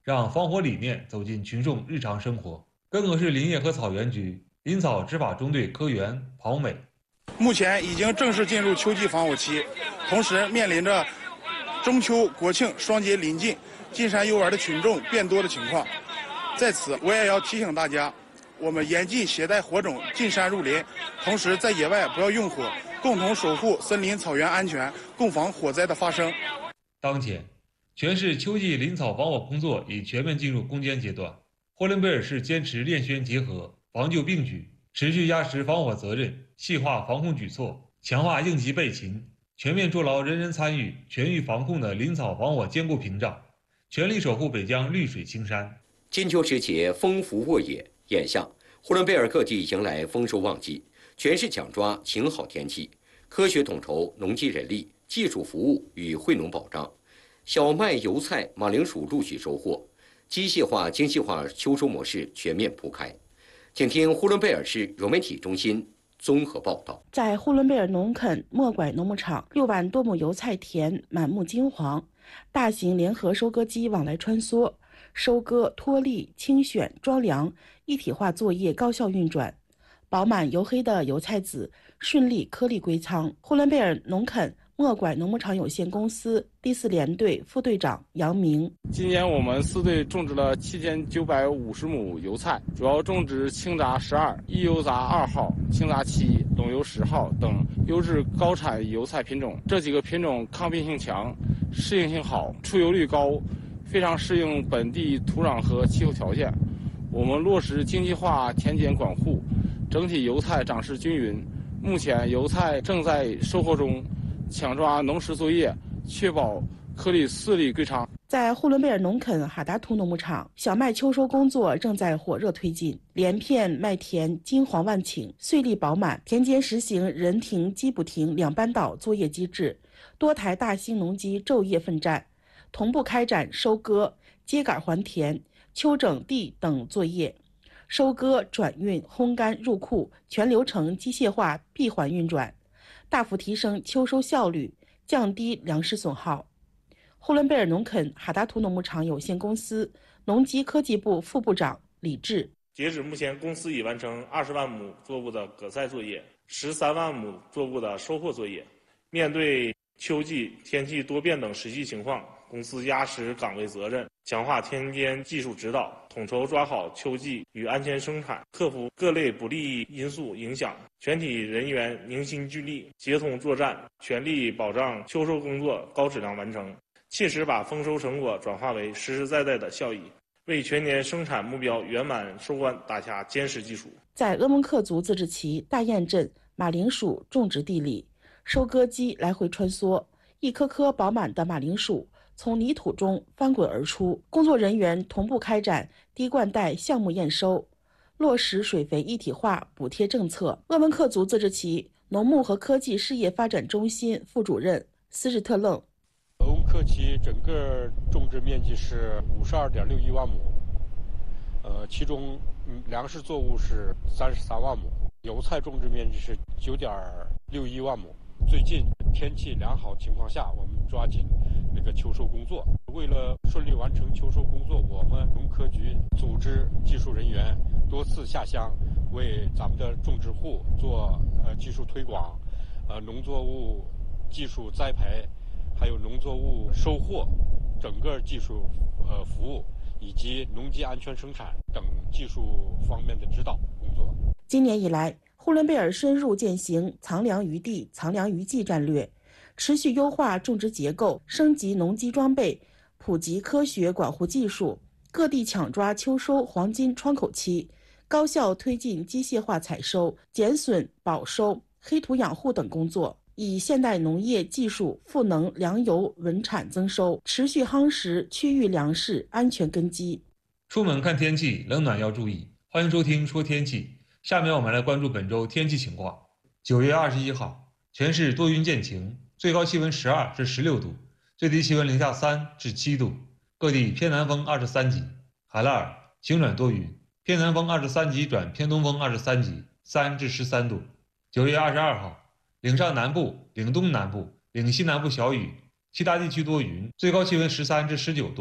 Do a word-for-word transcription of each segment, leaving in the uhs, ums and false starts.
让防火理念走进群众日常生活。更可是林业和草原局、林草执法中队科员庞伟。 目前已经正式进入秋季防火期，同时面临着中秋、国庆双节临近，进山游玩的群众变多的情况。在此，我也要提醒大家，我们严禁携带火种进山入林，同时在野外不要用火，共同守护森林草原安全，共防火灾的发生。 当前，全市秋季林草防火工作已全面进入攻坚阶段。呼伦贝尔市坚持练宣结合、防救并举，持续压实防火责任，细化防控举措，强化应急备勤，全面筑牢人人参与、全域防控的林草防火坚固屏障，全力守护北疆绿水青山。 金秋时节，丰福沃野，眼下呼伦贝尔各地迎来丰收旺季，全市抢抓晴好天气，科学统筹农机人力、技术服务与惠农保障，小麦、油菜、马铃薯陆续收获，机械化、精细化秋收模式全面铺开。请听呼伦贝尔市融媒体中心综合报道。 在呼伦贝尔农垦莫拐农牧场，六万多亩油菜田满目金黄，大型联合收割机往来穿梭，收割、脱粒、清选、装粮一体化作业高效运转，饱满黝黑的油菜籽顺利颗粒归仓。呼伦贝尔农垦莫拐农牧场有限公司第四联队副队长杨明： 今年我们四队种植了七千九百五十亩油菜，主要种植青杂十二、一油杂二号、青杂七、董油十号等优质高产油菜品种。这几个品种抗病性强，适应性好，出油率高，非常适应本地土壤和气候条件。我们落实精细化田间管护，整体油菜长势均匀。目前油菜正在收获中，抢抓农时作业，确保颗粒顺利归仓。 在呼伦贝尔农垦哈达图农牧场，小麦秋收工作正在火热推进，连片麦田金黄万顷，穗粒饱满，田间实行人停机不停两班倒作业机制，多台大型农机昼夜奋战，同步开展收割、秸秆还田、秋整地等作业，收割、转运、烘干、入库全流程机械化闭环运转，大幅提升秋收效率，降低粮食损耗。呼伦贝尔农垦哈达图农牧场有限公司农机科技部副部长李志： 截止目前，公司已完成二十万亩作物的割菜作业，十三万亩作物的收获作业。面对秋季天气多变等实际情况，公司压实岗位责任，强化田间技术指导，统筹抓好秋季与安全生产，克服各类不利因素影响，全体人员凝心聚力，协同作战，全力保障秋收工作高质量完成，切实把丰收成果转化为实实在在的效益，为全年生产目标圆满收官打下坚实基础。 在鄂蒙克族自治旗大堰镇马铃薯种植地里，收割机来回穿梭，一颗颗饱满的马铃薯从泥土中翻滚而出，工作人员同步开展滴灌带项目验收，落实水肥一体化补贴政策。鄂蒙克族自治旗农牧和科技事业发展中心副主任斯日特楞： 鄂蒙克旗整个种植面积是五十二点六一万亩，呃，其中嗯粮食作物是三十三万亩，油菜种植面积是九点六一万亩。最近天气良好情况下，我们抓紧那个秋收工作。为了顺利完成秋收工作，我们农科局组织技术人员多次下乡，为咱们的种植户做呃技术推广，呃农作物技术栽培，还有农作物收获，整个技术呃服务以及农机安全生产等技术方面的指导工作。 今年以来，呼伦贝尔深入践行藏粮于地、藏粮于技战略，持续优化种植结构，升级农机装备，普及科学管护技术，各地抢抓秋收黄金窗口期，高效推进机械化采收、减损保收、黑土养护等工作，以现代农业技术赋能粮油稳产增收，持续夯实区域粮食安全根基。 出门看天气，冷暖要注意。欢迎收听说天气。下面我们来关注本周天气情况。九月二十一号，全市多云见晴，最高气温十二至十六度，最低气温零下三至七度，各地偏南风二十三级。海拉尔晴转多云，偏南风二十三级转偏东风二十三级，三至十三度。九月二十二号，岭上南部、岭东南部、岭西南部小雨，其他地区多云，最高气温十三至十九度，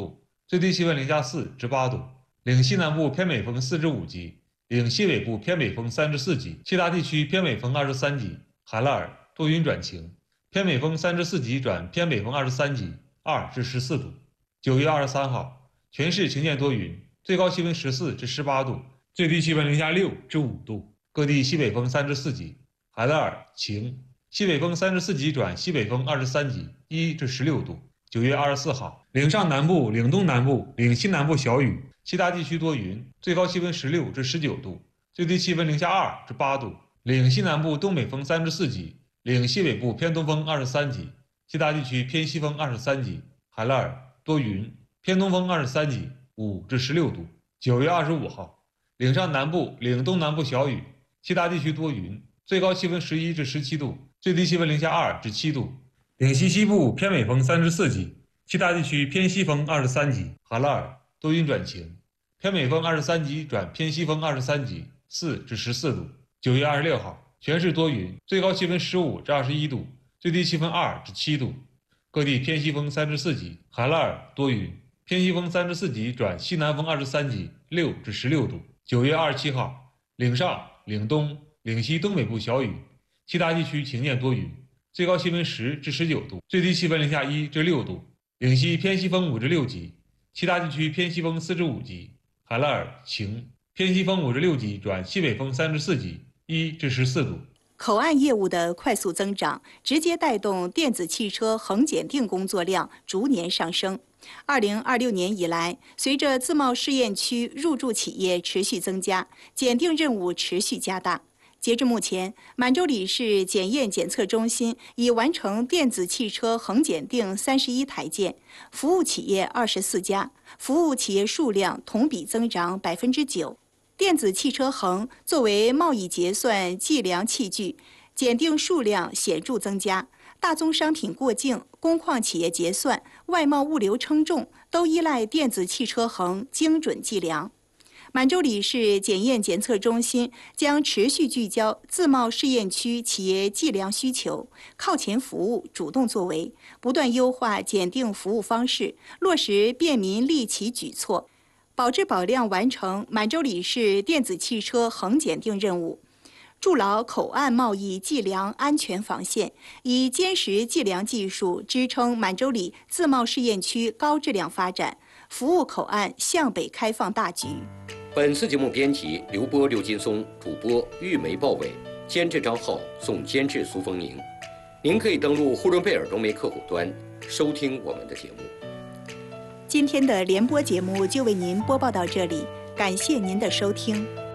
最低气温零下四至八度，岭西南部偏北风四至五级，岭西北部偏北风三至四级，其他地区偏北风二至三级，海拉尔多云转晴，偏北风三至四级转偏北风二至三级，二至十四度。九月二十三号，全市晴间多云，最高气温十四至十八度，最低气温零下六至五度，各地西北风三至四级，海拉尔晴，西北风三至四级转西北风二至三级，一至十六度。九月二十四号，岭上南部、岭东南部、岭西南部小雨，其他地区多云，最高气温十六至十九度，最低气温零下二至八度。岭西南部东北风三至四级，岭西北部偏东风二十三级，其他地区偏西风二十三级。海拉尔多云，偏东风二十三级，五至十六度。九月二十五号，岭上南部、岭东南部小雨，其他地区多云，最高气温十一至十七度，最低气温零下二至七度。岭西西部偏北风三至四级，其他地区偏西风二十三级。海拉尔多云转晴，偏北风二十三级转偏西风二十三级，四至十四度。九月二十六号，全市多云，最高气温十五至二十一度，最低气温二至七度，各地偏西风三至四级。海拉尔多云，偏西风三至四级转西南风二十三级，六至十六度。九月二十七号，岭上、岭东、岭西东北部小雨，其他地区晴间多云，最高气温十至十九度，最低气温零下一至六度。岭西偏西风五至六级，其他地区偏西风四至五级。海拉尔晴，偏西风五至六级转西北风三至四级，一至十四度。 口岸业务的快速增长，直接带动电子汽车横检定工作量逐年上升。二零二六年以来，随着自贸试验区入驻企业持续增加，检定任务持续加大。截至目前，满洲里市检验检测中心已完成电子汽车横检定三十一台件，服务企业二十四家，服务企业数量同比增长百分之九。电子汽车横作为贸易结算计量器具，检定数量显著增加。大宗商品过境、工矿企业结算、外贸物流称重都依赖电子汽车横精准计量。满洲里市检验检测中心将持续聚焦自贸试验区企业计量需求，靠前服务、主动作为，不断优化检定服务方式，落实便民利企举措，保质保量完成满洲里市电子汽车横检定任务，筑牢口岸贸易计量安全防线，以坚实计量技术支撑满洲里自贸试验区高质量发展，服务口岸向北开放大局。 本次节目编辑刘波、刘金松，主播玉梅、鲍伟，监制张浩，总监制苏峰宁。您可以登录呼伦贝尔融媒客户端收听我们的节目。 今天的联播节目就为您播报到这里，感谢您的收听。